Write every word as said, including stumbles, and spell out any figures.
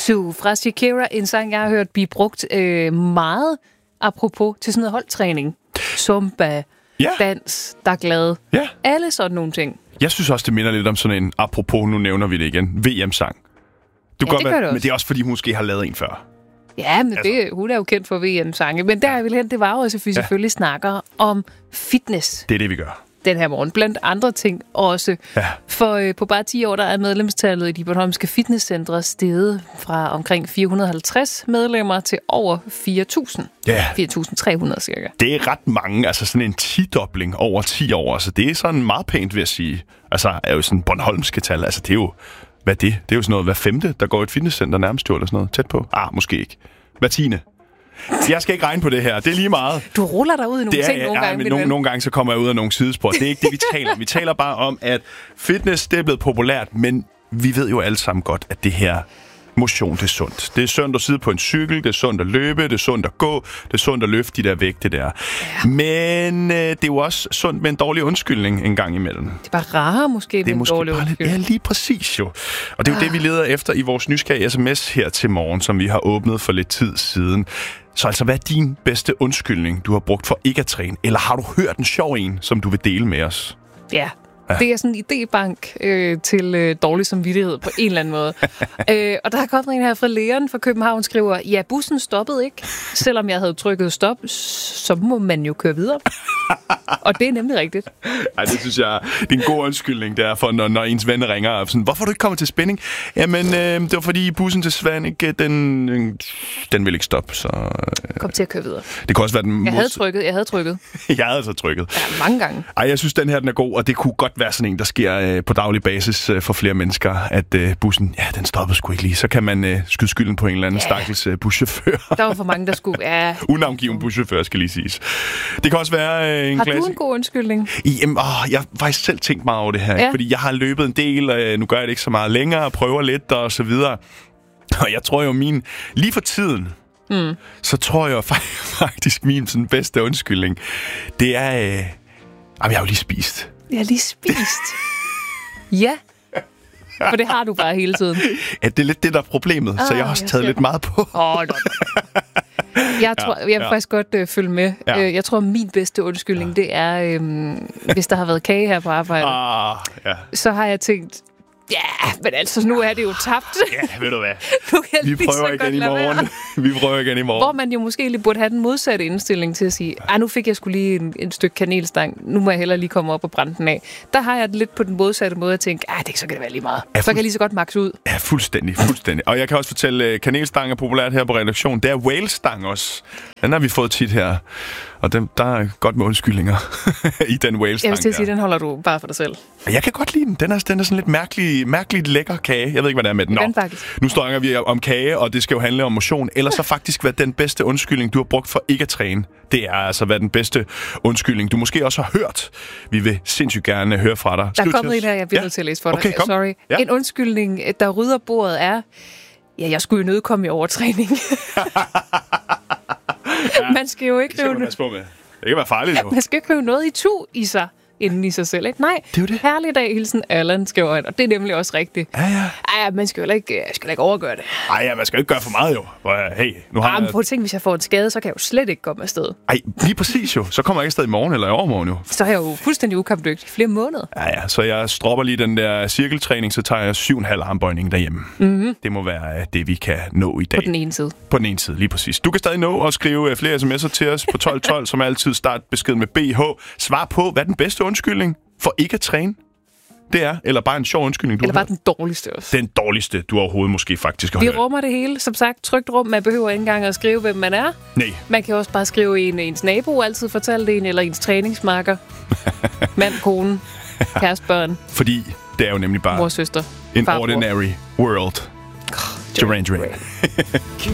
To fra Shakira, en sang, jeg har hørt blive brugt øh, meget apropos til sådan noget holdtræning. Zumba, ja. dans, der er glad. Ja. Alle sådan nogle ting. Jeg synes også, det minder lidt om sådan en, apropos, nu nævner vi det igen, V M-sang. Du Ja, godt det være, gør det også. Men det er også, fordi hun måske har lavet en før. Ja, men altså. det, hun er jo kendt for V M-sange. Men der er vel hen, det var jo også, at vi ja. selvfølgelig snakker om fitness. Det er det, vi gør. Den her morgen. Blandt andre ting også. Ja. For øh, på bare ti år, der er medlemstallet i de bornholmske fitnesscentre steget fra omkring fire hundrede og halvtreds medlemmer til over fire tusind. Ja. fire tusind tre hundrede cirka. Det er ret mange, altså sådan en ti-dobling over ti år. Altså det er sådan meget pænt, vil jeg sige. Altså er jo sådan bornholmske tal. Altså det er jo, hvad er det? Det er jo sådan noget, hver femte, der går i et fitnesscenter nærmest jo, eller sådan noget. Tæt på. Ah, måske ikke. Hver tiende. Jeg skal ikke regne på det her. Det er lige meget. Du ruller dig ud i nogle det er, ting nogle ja, gange. Men nogle, nogle gange så kommer jeg ud af nogle sidespor. Det er ikke det, vi taler om. Vi taler bare om, at fitness, det er blevet populært, men vi ved jo alle sammen godt, at det her motion, det er sundt. Det er sundt at sidde på en cykel, det er sundt at løbe, det er sundt at gå, det er sundt at løfte de der vægte der. Ja. Men øh, det er jo også sundt med en dårlig undskyldning en gang imellem. Det er bare rarere måske det er med en måske dårlig bare lidt, ja, lige præcis jo. Og det er jo ah. det, vi leder efter i vores nysgerrige sms her til morgen, som vi har åbnet for lidt tid siden. Så altså, hvad er din bedste undskyldning, du har brugt for ikke at træne? Eller har du hørt en sjov en, som du vil dele med os? Ja. Ja. Det er sådan en idébank øh, til øh, dårlig samvittighed på en eller anden måde. øh, og der er kommet en her fra Leon fra København, skriver, ja, bussen stoppede ikke. Selvom jeg havde trykket stop, så må man jo køre videre. Og det er nemlig rigtigt. Ej, det synes jeg, det er en god undskyldning der, for når, når ens venner ringer og sådan, hvorfor er du ikke kommet til spænding? Jamen, øh, det var fordi bussen til Svend, ikke, den, den vil ikke stoppe, så... Øh, Kom til at køre videre. Det kan også være den... Jeg havde trykket, jeg havde trykket. jeg havde så trykket. Ja, mange gange. Ej, jeg synes, den her, den er god, og det kunne godt være sådan en, der sker øh, på daglig basis øh, for flere mennesker, at øh, bussen, ja, den stopper sgu ikke lige. Så kan man øh, skyde skylden på en eller anden ja. stakkels øh, buschauffør. Der var for mange, der skulle... Ja. Unavngiven buschauffør, skal lige siges. Det kan også være øh, en Har klassik. du en god undskyldning? Jamen, åh, jeg har faktisk selv tænkt meget over det her, ja. fordi jeg har løbet en del, og øh, nu gør jeg det ikke så meget længere, og prøver lidt og så videre. Og jeg tror jo min, lige for tiden, mm. så tror jeg faktisk min sådan bedste undskyldning, det er, øh, jamen, jeg har jo lige spist. Jeg har lige spist. Ja. For det har du bare hele tiden. Ja, det er lidt det, der er problemet, ah, så jeg har også jeg taget lidt meget på. Åh, oh, Jeg tror, jeg vil ja. faktisk godt øh, følge med. Ja. Jeg tror, min bedste undskyldning, ja. det er, øh, hvis der har været kage her på arbejde, ah, ja. så har jeg tænkt, ja, men altså, nu er det jo tabt. Ja, ved du hvad? Nu kan vi prøver igen i morgen. Vi prøver igen i morgen. Hvor man jo måske lige burde have den modsatte indstilling til at sige, ej, nu fik jeg sgu lige en, en stykke kanelstang, nu må jeg hellere lige komme op og brænde den af. Der har jeg det lidt på den modsatte måde at tænke, ej, det så kan det være lige meget. Ja, så kan jeg lige så godt max ud. Ja, fuldstændig, fuldstændig. Og jeg kan også fortælle, kanelstang er populært her på redaktionen. Det er whalestang også. Den har vi fået tit her. Og den, der er godt med undskyldninger i den whalestang. Jeg vil sige, den holder du bare for dig selv. Jeg kan godt lide den. Den er, den er sådan lidt mærkelig, mærkeligt lækker kage. Jeg ved ikke, hvad det er med den. Nå, nu snakker vi om kage, og det skal jo handle om motion. Eller så faktisk være den bedste undskyldning, du har brugt for ikke at træne. Det er altså hvad den bedste undskyldning, du måske også har hørt. Vi vil sindssygt gerne høre fra dig. Der er kommet en her, jeg bliver ja. nødt til at læse for dig. Okay, kom. Sorry. Ja. En undskyldning, der rydder bordet er, ja, jeg skulle jo nødkomme i overtræning. Ja. Man skal jo ikke det skal man passe på med. Det kan være farligt jo. Man skal ikke noget i tu i sig, inden i sig selv, ikke? Nej, det er jo det. Herlig dag, hilsen Allan, skriver han, og det er nemlig også rigtigt. Ja, ja. Ej, man skal jo ikke, skal ikke overgøre det. Ej, ja, man skal jo ikke gøre for meget jo. Hey, nu har Ej, men prøv at tænke, hvis jeg får en skade, så kan jeg jo slet ikke komme afsted. Ej, lige præcis jo. Så kommer jeg ikke afsted i morgen eller i overmorgen jo. Så er jeg jo fuldstændig ukampdygtig i flere måneder. Ja, ja, så jeg stropper lige den der cirkeltræning, så tager jeg syv og en halv armbøjning derhjemme. Mm-hmm. Det må være det, vi kan nå i dag. På den ene side. På den ene side, lige præcis. Du kan stadig nå at skrive flere sms'er til os på tolv tolv, som altid start besked med B H. Svar på, hvad er den bedste undskyldning for ikke at træne? Det er, eller bare en sjov undskyldning, du Eller bare den dårligste også. Den dårligste, du overhovedet måske faktisk har Vi hørt. rummer det hele. Som sagt, trygt rum. Man behøver ikke engang at skrive, hvem man er. Nej. Man kan også bare skrive en, ens nabo altid fortælle det en, eller ens træningsmarker. Mand, kone, kæreste, børn. Fordi det er jo nemlig bare mor, søster, en farbror. ordinary world. Duran Duran.